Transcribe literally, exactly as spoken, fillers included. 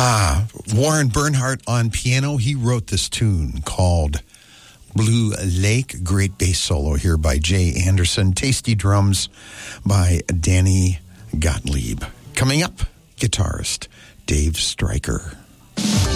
Ah, Warren Bernhardt on piano. He wrote this tune called Blue Lake. Great bass solo here by Jay Anderson. Tasty drums by Danny Gottlieb. Coming up, guitarist Dave Stryker.